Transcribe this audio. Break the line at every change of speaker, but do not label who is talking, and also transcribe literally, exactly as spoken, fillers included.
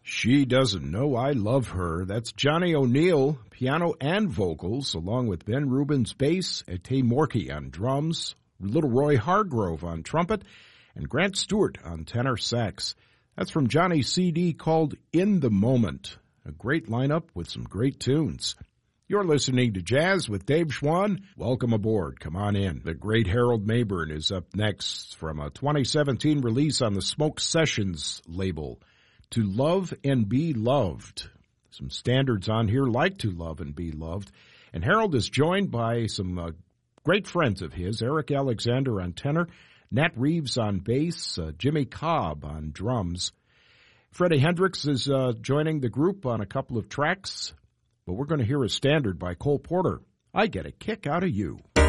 She Doesn't Know I Love Her. That's Johnny O'Neill, piano and vocals, along with Ben Rubin's bass, Ete Morkey on drums, Little Roy Hargrove on trumpet, and Grant Stewart on tenor sax. That's from Johnny's C D called In the Moment. A great lineup with some great tunes. You're listening to Jazz with Dave Schwann. Welcome aboard. Come on in. The great Harold Mabern is up next from a twenty seventeen release on the Smoke Sessions label. To Love and Be Loved. Some standards on here like To Love and Be Loved. And Harold is joined by some uh, great friends of his, Eric Alexander on tenor, Nat Reeves on bass, uh, Jimmy Cobb on drums. Freddie Hendricks is uh, joining the group on a couple of tracks, but we're going to hear a standard by Cole Porter, I Get a Kick Out of You.